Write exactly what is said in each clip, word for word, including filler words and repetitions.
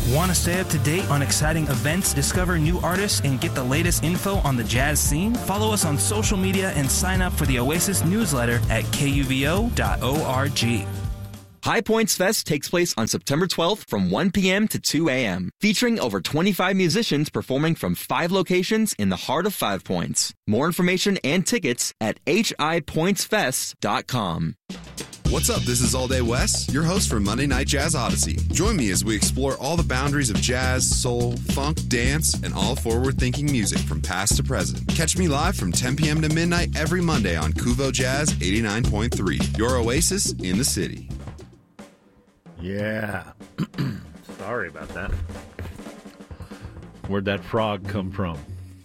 Want to stay up to date on exciting events, discover new artists, and get the latest info on the jazz scene? Follow us on social media and sign up for the Oasis newsletter at K U V O dot org. High Points Fest takes place on September twelfth from one p.m. to two a.m., featuring over twenty-five musicians performing from five locations in the heart of Five Points. More information and tickets at H I points fest dot com. What's up? This is All Day Wes, your host for Monday Night Jazz Odyssey. Join me as we explore all the boundaries of jazz, soul, funk, dance, and all forward-thinking music from past to present. Catch me live from ten p.m. to midnight every Monday on Kuvo Jazz eighty-nine point three, your oasis in the city. Yeah. Sorry about that. Where'd that frog come from?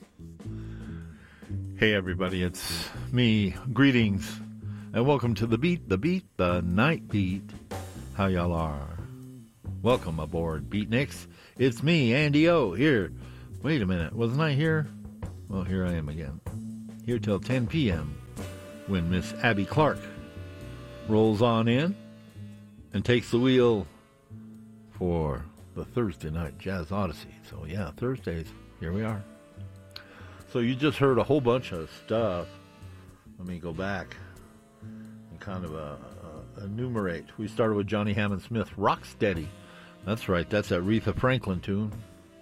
Hey, everybody, it's me. Greetings, and welcome to The Beat, The Beat, The Night Beat. How y'all are? Welcome aboard, Beatniks. It's me, Andy O, here. Wait a minute, wasn't I here? Well, here I am again. Here till ten p.m. when Miss Abby Clark rolls on in and takes the wheel for the Thursday Night Jazz Odyssey. So, yeah, Thursdays, here we are. So you just heard a whole bunch of stuff. Let me go back and kind of uh, uh, enumerate. We started with Johnny Hammond Smith, Rocksteady. That's right, that's that Aretha Franklin tune.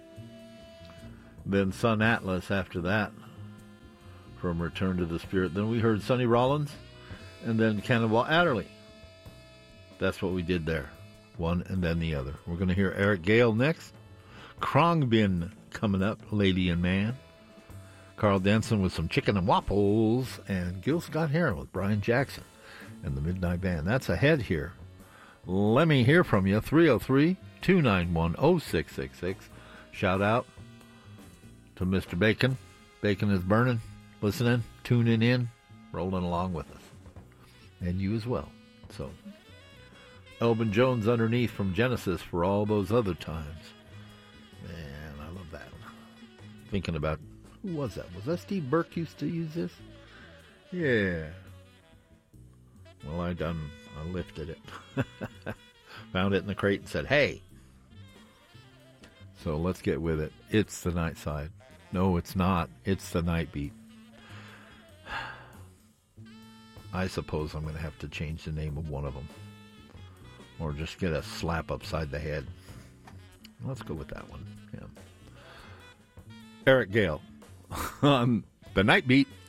Then Sun Atlas after that, from Return to the Spirit. Then we heard Sonny Rollins, and then Cannonball Adderley. That's what we did there. One and then the other. We're going to hear Eric Gale next. Khruangbin coming up, Lady and Man. Carl Denson with some Chicken and Waffles. And Gil Scott-Heron with Brian Jackson and the Midnight Band. That's ahead here. Let me hear from you. three oh three, two nine one, oh six six six. Shout out to Mister Bacon. Bacon is burning, listening, tuning in, rolling along with us. And you as well. So... Elvin Jones underneath from Genesis for all those other times. Man, I love that. Thinking about, who was that? Was that Steve Burke used to use this? Yeah. Well, I done, I lifted it. Found it in the crate and said, hey. So let's get with it. It's the Night Side. No, it's not. It's the Night Beat. I suppose I'm going to have to change the name of one of them. Or just get a slap upside the head. Let's go with that one. Yeah. Eric Gale on The Night Beat.